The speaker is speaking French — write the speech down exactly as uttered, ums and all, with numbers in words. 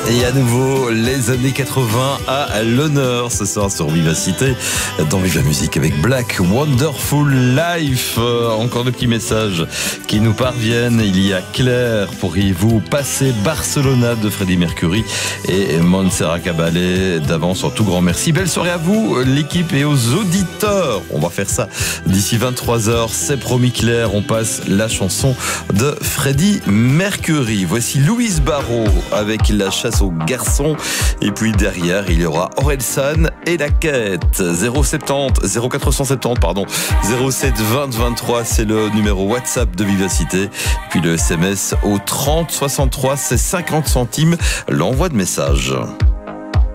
Et à nouveau, les années quatre-vingts à l'honneur ce soir sur Vivacité, dans Viva Musique avec Black Wonderful Life. Euh, encore de petits messages qui nous parviennent. Il y a Claire, pourriez-vous passer Barcelona de Freddie Mercury et Montserrat Caballé d'avance, en tout grand merci. Belle soirée à vous, l'équipe, et aux auditeurs. On va faire ça d'ici vingt-trois heures, c'est promis Claire. On passe la chanson de Freddie Mercury. Voici Louise Barrault avec La chasse aux garçons, et puis derrière il y aura Orelsan et La Quête. Zéro soixante-dix, zéro quatre cent soixante-dix pardon, zéro sept vingt vingt-trois, c'est le numéro WhatsApp de Vivacité, puis le S M S au trente soixante-trois, c'est cinquante centimes l'envoi de message.